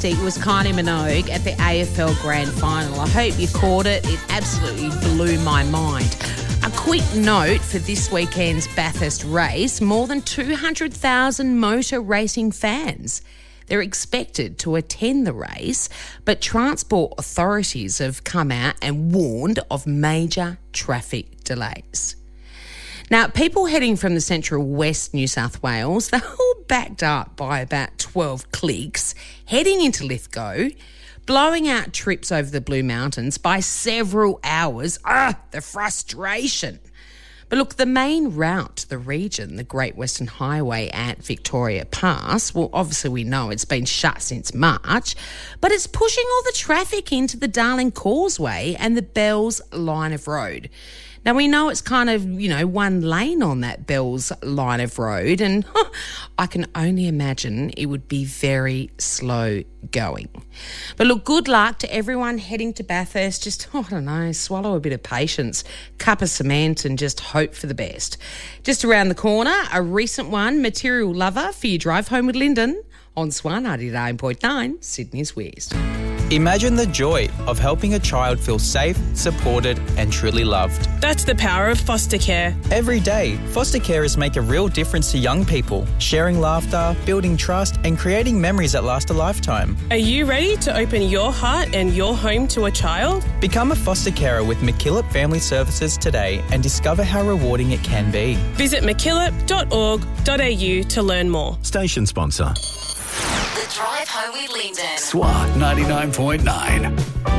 Wednesday was Kylie Minogue at the AFL Grand Final. I hope you caught it. It absolutely blew my mind. A quick note for this weekend's Bathurst race, more than 200,000 motor racing fans. They're expected to attend the race, but transport authorities have come out and warned of major traffic delays. Now, people heading from the central west New South Wales, they're all backed up by about 12 clicks, heading into Lithgow, blowing out trips over the Blue Mountains by several hours. The frustration. But look, the main route to the region, the Great Western Highway at Victoria Pass, well, obviously we know it's been shut since March, but it's pushing all the traffic into the Darling Causeway and the Bells line of road. Now, we know it's kind of, one lane on that Bells line of road, and I can only imagine it would be very slow going. But look, good luck to everyone heading to Bathurst. Just, swallow a bit of patience, cup of cement, and just hope for the best. Just around the corner, a recent one, Material Lover for your drive home with Lyndon on Swan 99.9, Sydney's West. Imagine the joy of helping a child feel safe, supported and truly loved. That's the power of foster care. Every day, foster carers make a real difference to young people, sharing laughter, building trust and creating memories that last a lifetime. Are you ready to open your heart and your home to a child? Become a foster carer with MacKillop Family Services today and discover how rewarding it can be. Visit mackillop.org.au to learn more. Station sponsor. The Drive Home with Lyndon. SWAT 99.9.